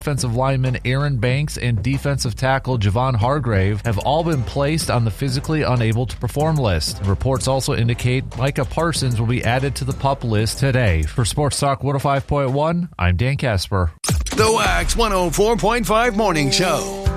Offensive lineman Aaron Banks and defensive tackle Javon Hargrave have all been placed on the physically unable to perform list. Reports also indicate Micah Parsons will be added to the PUP list today. For Sports Talk 105.1, I'm Dan Casper. The Wax 104.5 Morning Show.